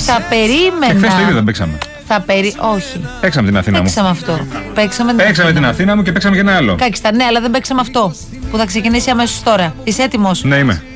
Θα περίμενα. Χθες το ίδιο δεν παίξαμε. Όχι. Παίξαμε την Αθήνα μου. Παίξαμε αυτό. Παίξαμε την Αθήνα μου και παίξαμε και ένα άλλο. Κάκιστα, ναι, αλλά δεν παίξαμε αυτό που θα ξεκινήσει αμέσως τώρα. Είσαι έτοιμος? Ναι, είμαι.